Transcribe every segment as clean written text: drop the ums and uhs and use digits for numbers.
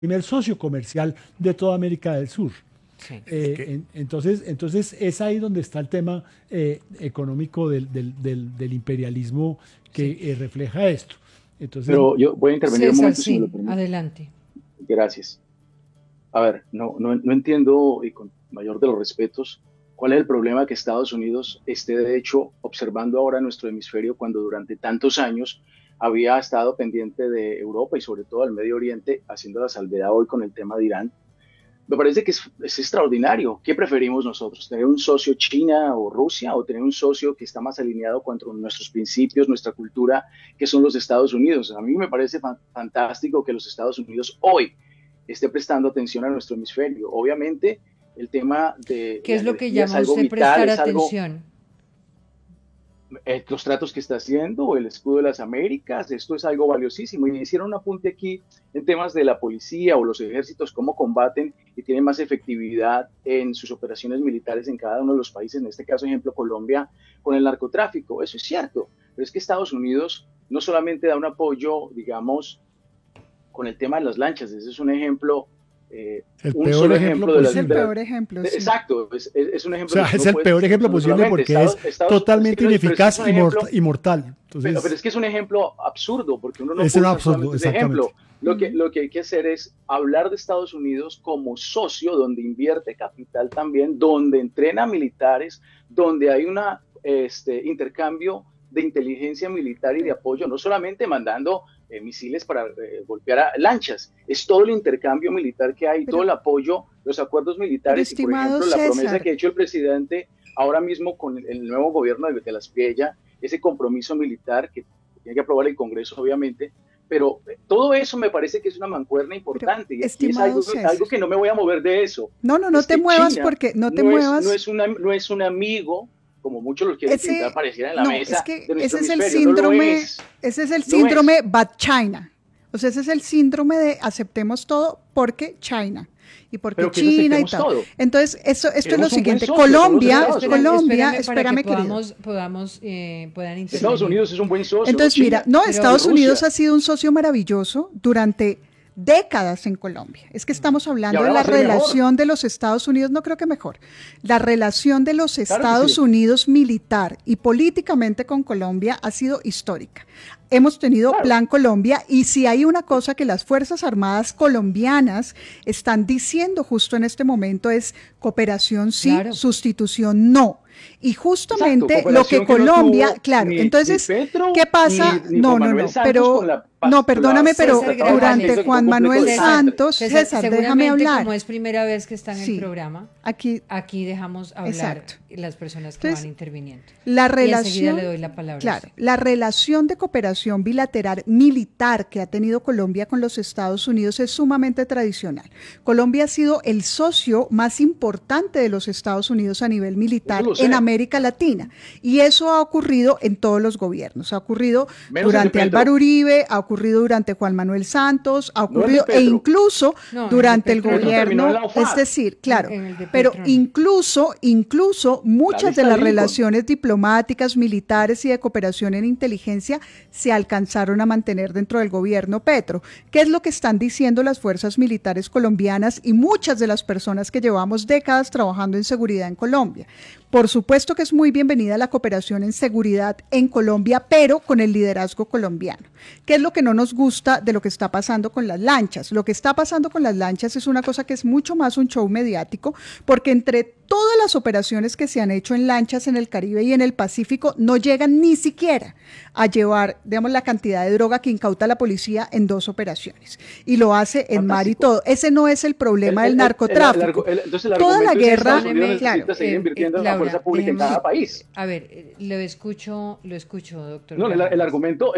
primer socio comercial de toda América del Sur. Sí. Entonces es ahí donde está el tema económico del imperialismo que Sí. refleja esto. Entonces, Pero yo voy a intervenir un César, momento, si me lo sí, permite. adelante. Gracias. A ver, no entiendo, y con mayor de los respetos, cuál es el problema que Estados Unidos esté, de hecho, observando ahora nuestro hemisferio cuando durante tantos años había estado pendiente de Europa y sobre todo del Medio Oriente, haciendo la salvedad hoy con el tema de Irán. Me parece que es extraordinario. ¿Qué preferimos nosotros? ¿Tener un socio China o Rusia o tener un socio que está más alineado con nuestros principios, nuestra cultura, que son los Estados Unidos? A mí me parece fantástico que los Estados Unidos hoy esté prestando atención a nuestro hemisferio. Obviamente, el tema de ¿Qué la es lo que energía es llama algo usted vital, prestar es algo, atención? los tratos que está haciendo, el escudo de las Américas, esto es algo valiosísimo. Y hicieron un apunte aquí en temas de la policía o los ejércitos, cómo combaten y tienen más efectividad en sus operaciones militares en cada uno de los países, en este caso, ejemplo, Colombia, con el narcotráfico. Eso es cierto, pero es que Estados Unidos no solamente da un apoyo, digamos, con el tema de las lanchas, ese es un ejemplo, el un peor solo ejemplo ejemplo Es el posible. peor ejemplo, sí. exacto, es un O ejemplo sea, de que es no el puedes peor estar ejemplo usando posible solamente. porque es totalmente Pero es que es ineficaz un ejemplo, y mortal. pero es Entonces, que es un ejemplo absurdo, porque uno no es puede un usar absurdo, solamente ese exactamente. ejemplo. Lo que hay que hacer es hablar de Estados Unidos como socio, donde invierte capital también, donde entrena militares, donde hay un intercambio de inteligencia militar y de apoyo, no solamente mandando misiles para golpear a lanchas, es todo el intercambio militar que hay, todo Pero, el apoyo, los acuerdos pero militares y, por estimado ejemplo, la promesa César, que ha hecho el presidente ahora mismo con el nuevo gobierno de la Espriella, ese compromiso militar que tiene que aprobar el Congreso, obviamente, pero todo eso me parece que es una mancuerna pero importante y aquí es estimado algo César. que no me voy a mover de eso. No, no, no Es te que muevas China porque no te muevas. no es un amigo, como muchos lo quieren pintar, Ese, pareciera en la no, es mesa que de nuestro hemisferio. No lo es, ese es el no es. síndrome Bad China. O sea, ese es el síndrome de aceptemos todo porque China y porque Pero que China y aceptemos tal. todo. Entonces, esto es lo Queremos un buen siguiente. socio, son los Colombia, Estados Unidos. Colombia, Espérame para que espérame querido. puedan Estados intervenir. Unidos es un buen socio, no Entonces, mira, China, no, Pero ni Estados Unidos Rusia. ha sido un socio maravilloso durante décadas en Colombia. Es que estamos Y hablando de ahora va la a ser mejor. relación de los Estados Unidos, no creo que mejor, la relación de los Claro que Estados sí. Unidos militar y políticamente con Colombia ha sido histórica. Hemos tenido Claro. Plan Colombia y si hay una cosa que las Fuerzas Armadas colombianas están diciendo justo en este momento es cooperación sí, Claro. sustitución no. Y Exacto, justamente lo cooperación que que no Colombia, tuvo claro, ni entonces, Petro ¿qué pasa? ni No, Juan no, Manuel no, Santos pero, con la, no, perdóname, pero César Tratado de durante Paz, que fue un Juan completo Manuel desastre. Santos, César, César, déjame seguramente hablar. como es primera vez que están en Sí, el programa, aquí, aquí dejamos hablar exacto. las personas que Entonces, van interviniendo. la Y enseguida relación, le doy la palabra a claro, usted. la relación de cooperación bilateral militar que ha tenido Colombia con los Estados Unidos es sumamente tradicional. Colombia ha sido el socio más importante de los Estados Unidos a nivel Eso militar lo en sé. América Latina y eso ha ocurrido en todos los gobiernos. Ha ocurrido Menos el de durante Petro. Álvaro Uribe, ha ocurrido durante Juan Manuel Santos, ha No el de ocurrido e Petro. incluso No, en el de durante el Petro no. Petro terminó en gobierno, la OFAC. es decir, claro, En el de pero Petro no. incluso La muchas de vista las Lincoln. relaciones diplomáticas, militares y de cooperación en inteligencia se alcanzaron a mantener dentro del gobierno Petro. ¿Qué es lo que están diciendo las fuerzas militares colombianas y muchas de las personas que llevamos décadas trabajando en seguridad en Colombia? Por supuesto que es muy bienvenida la cooperación en seguridad en Colombia, pero con el liderazgo colombiano. ¿Qué es lo que no nos gusta de lo que está pasando con las lanchas? Lo que está pasando con las lanchas es una cosa que es mucho más un show mediático, porque entre todas las operaciones que se han hecho en lanchas en el Caribe y en el Pacífico no llegan ni siquiera a llevar, digamos, la cantidad de droga que incauta la policía en 2 operaciones. Y lo hace en mar y Fantástico. todo. Ese no es el problema del narcotráfico. Entonces el Toda la argumento es que guerra, Estados Unidos Perdóneme, necesita seguir invirtiendo en la Laura, fuerza pública en dejemos, cada país. a ver, lo escucho, doctor No, el Granados. argumento,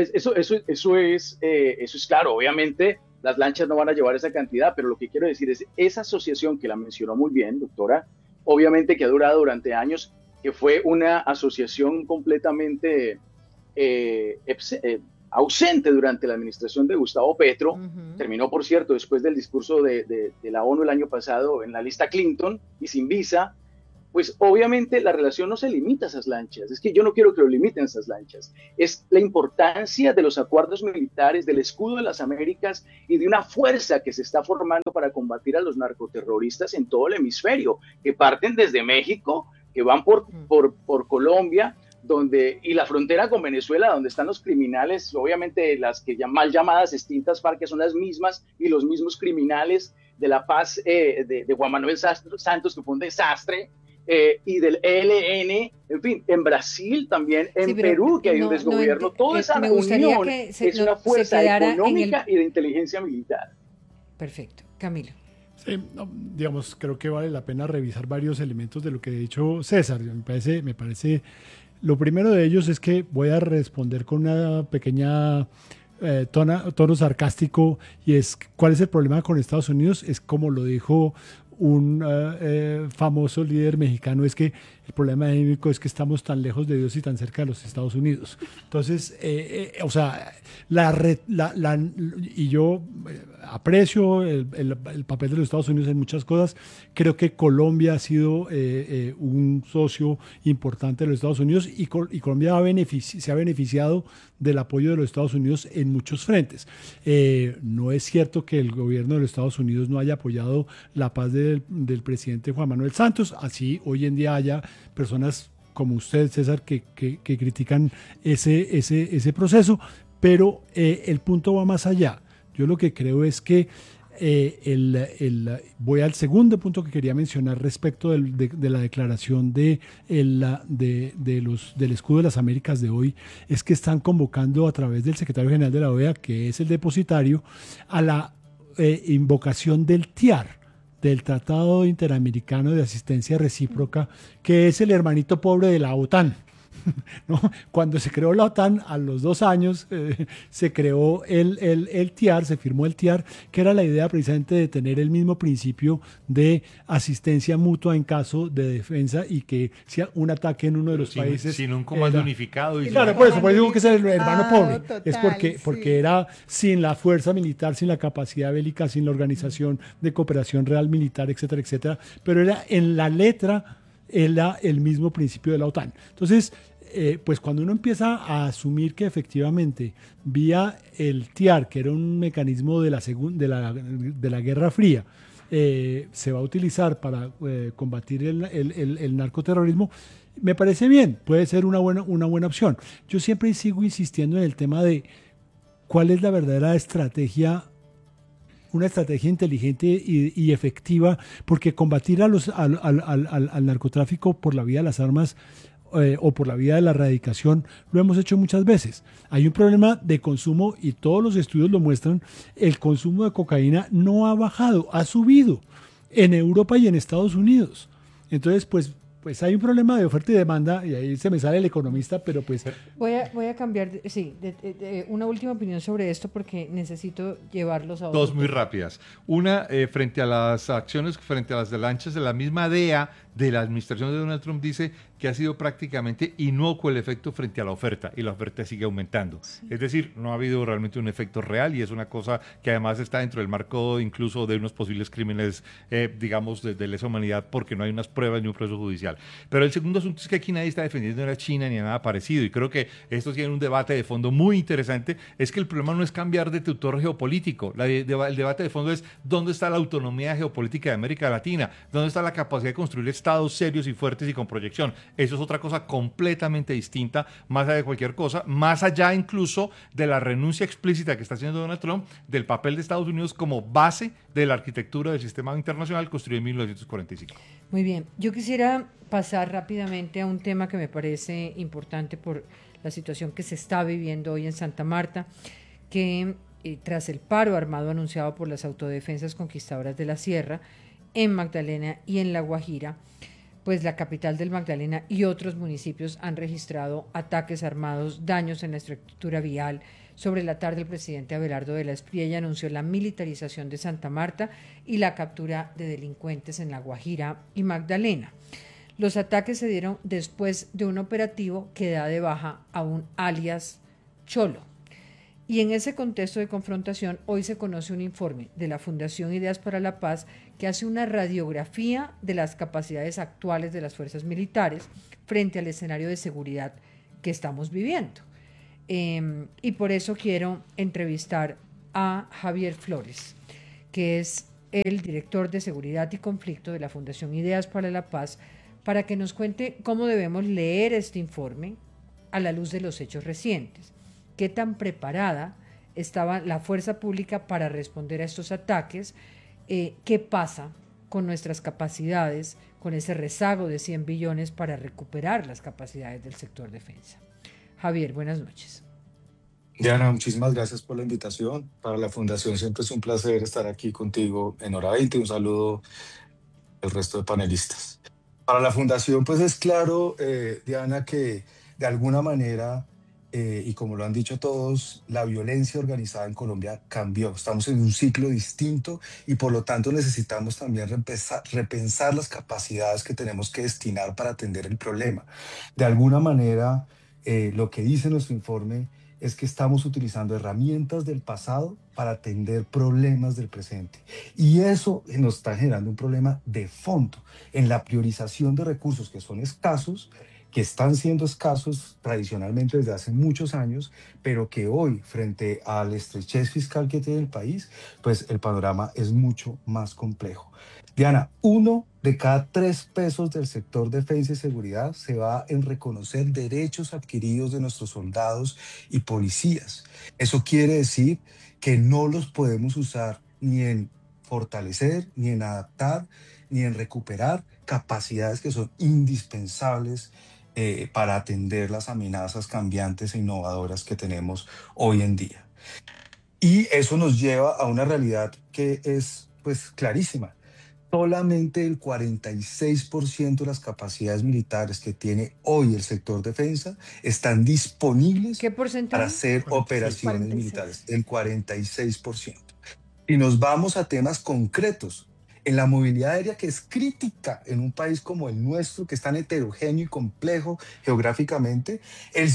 eso es claro. Obviamente las lanchas no van a llevar esa cantidad, pero lo que quiero decir es esa asociación que la mencionó muy bien, doctora, obviamente que ha durado durante años, que fue una asociación completamente eh, ausente durante la administración de Gustavo Petro. Terminó, por cierto, después del discurso de la ONU el año pasado en la lista Clinton y sin visa. pues obviamente la relación no se limita a esas lanchas, es que yo no quiero que lo limiten esas lanchas, es la importancia de los acuerdos militares, del escudo de las Américas y de una fuerza que se está formando para combatir a los narcoterroristas en todo el hemisferio, que parten desde México, que van por Colombia, y la frontera con Venezuela, donde están los criminales, obviamente las que mal llamadas extintas FARC, son las mismas y los mismos criminales de La Paz, de Juan Manuel Santos, que fue un desastre, y del ELN, en fin, en Brasil también, en Perú, que hay un desgobierno, toda esa unión es una fuerza económica y de inteligencia militar. Perfecto. Camilo. Sí, no, digamos, creo que vale la pena revisar varios elementos de lo que ha dicho César. Me parece, lo primero de ellos es que voy a responder con una pequeña tono sarcástico, y es, ¿cuál es el problema con Estados Unidos? Es como lo dijo un famoso líder mexicano, es que el problema de México es que estamos tan lejos de Dios y tan cerca de los Estados Unidos. Entonces, o sea, y yo aprecio el papel de los Estados Unidos en muchas cosas. Creo que Colombia ha sido un socio importante de los Estados Unidos, y Colombia se ha beneficiado del apoyo de los Estados Unidos en muchos frentes. No es cierto que el gobierno de los Estados Unidos no haya apoyado la paz del presidente Juan Manuel Santos, así hoy en día haya personas como usted, César, que critican ese proceso, pero el punto va más allá. Yo lo que creo es que voy al segundo punto que quería mencionar respecto de la declaración del escudo de las Américas de hoy, es que están convocando a través del secretario general de la OEA, que es el depositario, a la invocación del TIAR, del Tratado Interamericano de Asistencia Recíproca, que es el hermanito pobre de la OTAN. ¿No? Cuando se creó la OTAN, a los 2 años se creó el TIAR, se firmó el TIAR, que era la idea precisamente de tener el mismo principio de asistencia mutua en caso de defensa, y que si un ataque en uno de los países... Sin un comando unificado. Y claro, por eso digo que es el hermano pobre. Total, es porque era sin la fuerza militar, sin la capacidad bélica, sin la organización de cooperación real militar, etcétera, etcétera. Pero era en la letra, era el mismo principio de la OTAN. Entonces, pues cuando uno empieza a asumir que efectivamente vía el TIAR, que era un mecanismo de la Guerra Fría, se va a utilizar para combatir el narcoterrorismo, me parece bien, puede ser una buena opción. Yo siempre sigo insistiendo en el tema de cuál es la verdadera estrategia, una estrategia inteligente y efectiva, porque combatir al narcotráfico por la vía de las armas o por la vía de la erradicación lo hemos hecho muchas veces. Hay un problema de consumo, y todos los estudios lo muestran. El consumo de cocaína no ha bajado, ha subido en Europa y en Estados Unidos. Entonces, pues hay un problema de oferta y demanda, y ahí se me sale el economista, pero pues... Voy a cambiar, una última opinión sobre esto, porque necesito llevarlos a dos muy rápidas. Una, frente a las acciones, frente a las de lanchas, de la misma DEA de la administración de Donald Trump dice que ha sido prácticamente inocuo el efecto frente a la oferta, y la oferta sigue aumentando. Sí. Es decir, no ha habido realmente un efecto real, y es una cosa que además está dentro del marco incluso de unos posibles crímenes, digamos, de lesa humanidad, porque no hay unas pruebas ni un proceso judicial. Pero el segundo asunto es que aquí nadie está defendiendo a la China ni a nada parecido, y creo que esto tiene un debate de fondo muy interesante. Es que el problema no es cambiar de tutor geopolítico, el debate de fondo es dónde está la autonomía geopolítica de América Latina, dónde está la capacidad de construir estados serios y fuertes y con proyección. Eso es otra cosa completamente distinta, más allá de cualquier cosa, más allá incluso de la renuncia explícita que está haciendo Donald Trump del papel de Estados Unidos como base de la arquitectura del sistema internacional construido en 1945. Muy bien, yo quisiera pasar rápidamente a un tema que me parece importante por la situación que se está viviendo hoy en Santa Marta, que tras el paro armado anunciado por las autodefensas conquistadoras de la Sierra, en Magdalena y en La Guajira, pues la capital del Magdalena y otros municipios han registrado ataques armados, daños en la estructura vial. Sobre la tarde, el presidente Abelardo de la Espriella anunció la militarización de Santa Marta y la captura de delincuentes en La Guajira y Magdalena. Los ataques se dieron después de un operativo que da de baja a un alias Cholo. Y en ese contexto de confrontación, hoy se conoce un informe de la Fundación Ideas para la Paz que hace una radiografía de las capacidades actuales de las fuerzas militares frente al escenario de seguridad que estamos viviendo. Y por eso quiero entrevistar a Javier Flores, que es el director de Seguridad y Conflicto de la Fundación Ideas para la Paz, para que nos cuente cómo debemos leer este informe a la luz de los hechos recientes. ¿Qué tan preparada estaba la fuerza pública para responder a estos ataques? ¿Qué pasa con nuestras capacidades, con ese rezago de 100 billones para recuperar las capacidades del sector defensa? Javier, buenas noches. Diana, muchísimas gracias por la invitación. Para la Fundación siempre es un placer estar aquí contigo en Hora 20. Un saludo al resto de panelistas. Para la Fundación, pues es claro, Diana, que de alguna manera, y como lo han dicho todos, la violencia organizada en Colombia cambió. Estamos en un ciclo distinto y por lo tanto necesitamos también repensar las capacidades que tenemos que destinar para atender el problema. De alguna manera, lo que dice nuestro informe es que estamos utilizando herramientas del pasado para atender problemas del presente. Y eso nos está generando un problema de fondo en la priorización de recursos que son escasos, que están siendo escasos tradicionalmente desde hace muchos años, pero que hoy, frente a la estrechez fiscal que tiene el país, pues el panorama es mucho más complejo. Diana, 1 de cada 3 pesos del sector defensa y seguridad se va en reconocer derechos adquiridos de nuestros soldados y policías. Eso quiere decir que no los podemos usar ni en fortalecer, ni en adaptar, ni en recuperar capacidades que son indispensables para atender las amenazas cambiantes e innovadoras que tenemos hoy en día. Y eso nos lleva a una realidad que es pues clarísima. Solamente el 46% de las capacidades militares que tiene hoy el sector defensa están disponibles para hacer operaciones militares. El 46%. Y nos vamos a temas concretos. En la movilidad aérea, que es crítica en un país como el nuestro, que es tan heterogéneo y complejo geográficamente, el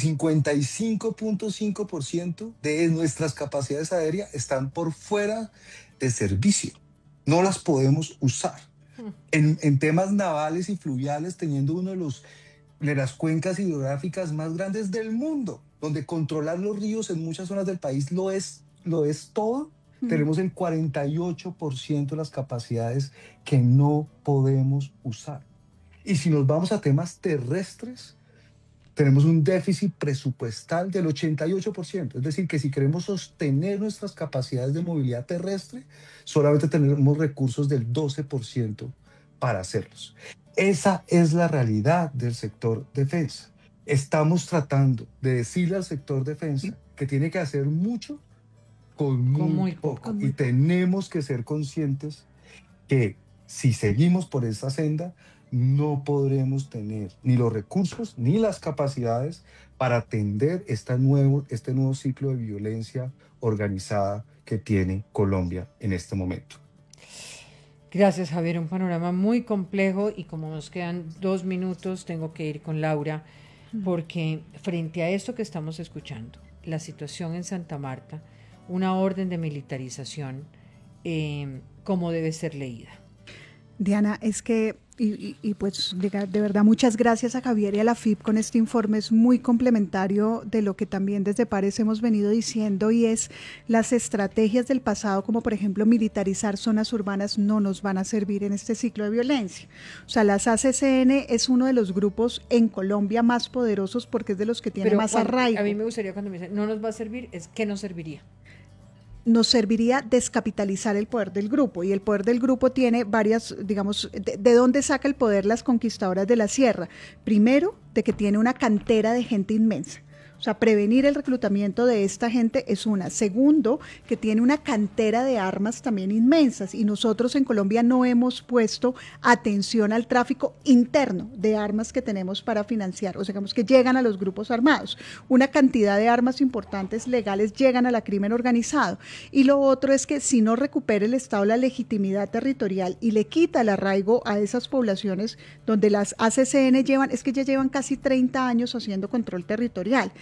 55.5% de nuestras capacidades aéreas están por fuera de servicio. No las podemos usar. En temas navales y fluviales, teniendo uno de las cuencas hidrográficas más grandes del mundo, donde controlar los ríos en muchas zonas del país lo es todo. Tenemos el 48% de las capacidades que no podemos usar. Y si nos vamos a temas terrestres, tenemos un déficit presupuestal del 88%. Es decir, que si queremos sostener nuestras capacidades de movilidad terrestre, solamente tenemos recursos del 12% para hacerlos. Esa es la realidad del sector defensa. Estamos tratando de decirle al sector defensa que tiene que hacer mucho con muy poco. Y tenemos que ser conscientes que si seguimos por esa senda, no podremos tener ni los recursos ni las capacidades para atender este nuevo ciclo de violencia organizada que tiene Colombia en este momento. Gracias, Javier. Un panorama muy complejo y como nos quedan 2 minutos, tengo que ir con Laura, porque frente a esto que estamos escuchando, la situación en Santa Marta, una orden de militarización, ¿cómo debe ser leída? Diana, es que, y pues de verdad muchas gracias a Javier y a la FIP con este informe, es muy complementario de lo que también desde Pares hemos venido diciendo, y es las estrategias del pasado, como por ejemplo militarizar zonas urbanas, no nos van a servir en este ciclo de violencia. O sea, las ACCN es uno de los grupos en Colombia más poderosos porque es de los que tiene más arraigo. A mí me gustaría, cuando me dicen no nos va a servir, ¿qué nos serviría? Nos serviría descapitalizar el poder del grupo, y el poder del grupo tiene varias, digamos, ¿de dónde saca el poder las conquistadoras de la sierra? Primero, de que tiene una cantera de gente inmensa. O sea, prevenir el reclutamiento de esta gente es una. Segundo, que tiene una cantera de armas también inmensas, y nosotros en Colombia no hemos puesto atención al tráfico interno de armas que tenemos para financiar, o sea, digamos que llegan a los grupos armados. Una cantidad de armas importantes legales llegan a la crimen organizado. Y lo otro es que si no recupera el Estado la legitimidad territorial y le quita el arraigo a esas poblaciones donde las ACCN ya llevan casi 30 años haciendo control territorial.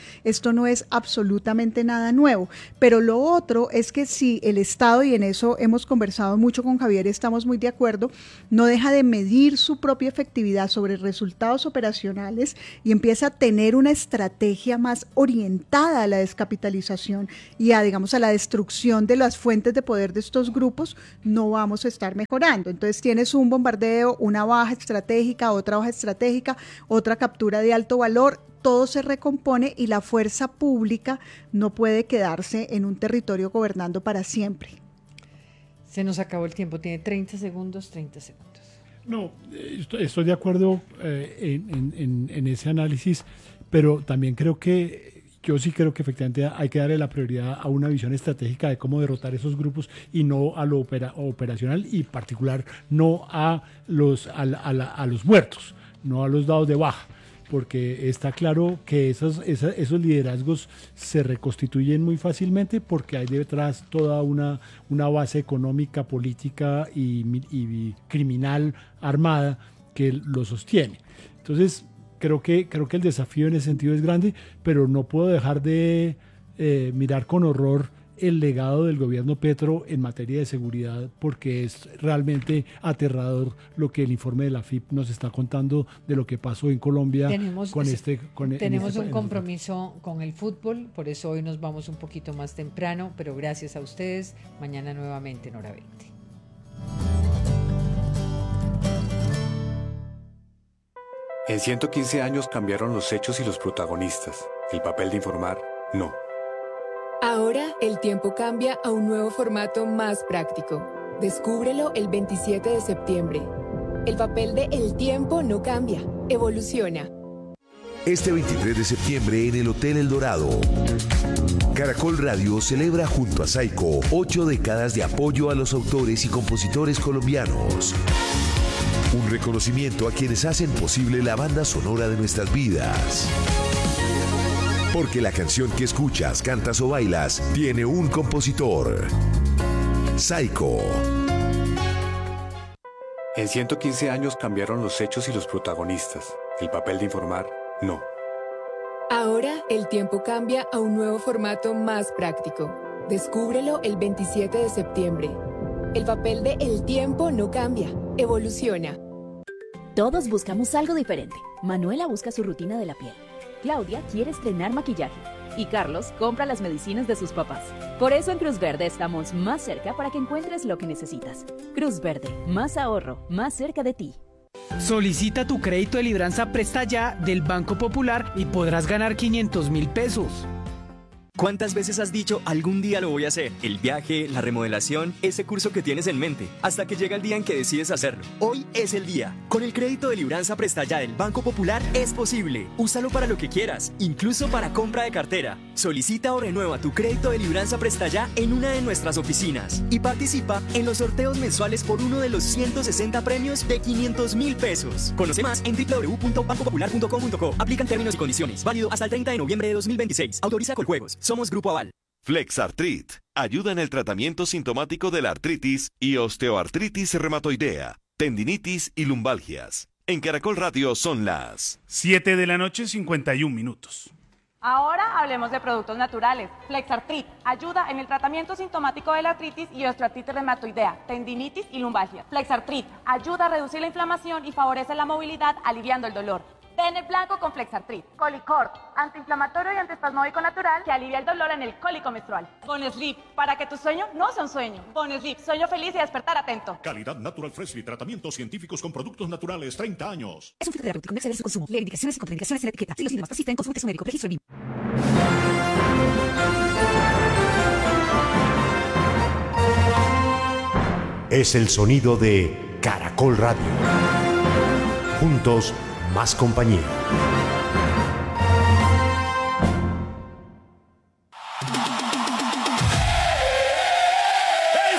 esto no es absolutamente nada nuevo. Pero lo otro es que si el Estado, y en eso hemos conversado mucho con Javier y estamos muy de acuerdo, no deja de medir su propia efectividad sobre resultados operacionales y empieza a tener una estrategia más orientada a la descapitalización y a, digamos, a la destrucción de las fuentes de poder de estos grupos, no vamos a estar mejorando. Entonces tienes un bombardeo, una baja estratégica, otra baja estratégica, otra captura de alto valor, todo se recompone y la fuerza pública no puede quedarse en un territorio gobernando para siempre. Se nos acabó el tiempo, tiene 30 segundos. No, estoy de acuerdo en ese análisis, pero también yo sí creo que efectivamente hay que darle la prioridad a una visión estratégica de cómo derrotar esos grupos y no a lo operacional, y particular no a los muertos, no a los dados de baja, porque está claro que esos liderazgos se reconstituyen muy fácilmente porque hay detrás toda una base económica, política y criminal armada que lo sostiene. Entonces, creo que el desafío en ese sentido es grande, pero no puedo dejar de mirar con horror el legado del gobierno Petro en materia de seguridad, porque es realmente aterrador lo que el informe de la FIP nos está contando de lo que pasó en Colombia. Tenemos un compromiso con el fútbol, por eso hoy nos vamos un poquito más temprano, pero gracias a ustedes, mañana nuevamente en Hora 20. En 115 años cambiaron los hechos y los protagonistas. El papel de informar, no. Ahora el tiempo cambia a un nuevo formato más práctico. Descúbrelo el 27 de septiembre. El papel de El Tiempo no cambia, evoluciona. Este 23 de septiembre en el Hotel El Dorado, Caracol Radio celebra junto a Saico 8 décadas de apoyo a los autores y compositores colombianos. Un reconocimiento a quienes hacen posible la banda sonora de nuestras vidas. Porque la canción que escuchas, cantas o bailas tiene un compositor. Saico. En 115 años cambiaron los hechos y los protagonistas. El papel de informar, no. Ahora el tiempo cambia a un nuevo formato más práctico. Descúbrelo el 27 de septiembre. El papel de El Tiempo no cambia, evoluciona. Todos buscamos algo diferente. Manuela busca su rutina de la piel. Claudia quiere estrenar maquillaje. Y Carlos compra las medicinas de sus papás. Por eso en Cruz Verde estamos más cerca para que encuentres lo que necesitas. Cruz Verde, más ahorro, más cerca de ti. Solicita tu crédito de Libranza Presta Ya del Banco Popular y podrás ganar 500.000 pesos. ¿Cuántas veces has dicho algún día lo voy a hacer? El viaje, la remodelación, ese curso que tienes en mente, hasta que llega el día en que decides hacerlo. Hoy es el día. Con el crédito de Libranza Presta Ya del Banco Popular es posible. Úsalo para lo que quieras, incluso para compra de cartera. Solicita o renueva tu crédito de Libranza Presta Ya en una de nuestras oficinas y participa en los sorteos mensuales por uno de los 160 premios de 500.000 pesos. Conoce más en www.bancopopular.com.co. Aplican términos y condiciones. Válido hasta el 30 de noviembre de 2026. Autoriza Coljuegos. Somos Grupo Aval. Flexartrit ayuda en el tratamiento sintomático de la artritis y osteoartritis reumatoidea, tendinitis y lumbalgias. En Caracol Radio son las 7:51 p.m. Ahora hablemos de productos naturales. Flexartrit ayuda en el tratamiento sintomático de la artritis y osteoartritis reumatoidea, tendinitis y lumbalgia. Flexartrit ayuda a reducir la inflamación y favorece la movilidad, aliviando el dolor. Ten el blanco con Flexartrit. Colicort, antiinflamatorio y antiespasmódico natural que alivia el dolor en el cólico menstrual. Bonesleep, para que tu sueño no sea un sueño. Bonesleep, sueño feliz y despertar atento. Calidad Natural Freshly, tratamientos científicos con productos naturales, 30 años. Es un filtro terapéutico, no excede su consumo. Lee indicaciones y contraindicaciones en la etiqueta. Si los síntomas persisten, consulte a su médico. Registro BIM. Es el sonido de Caracol Radio. Juntos, más compañía.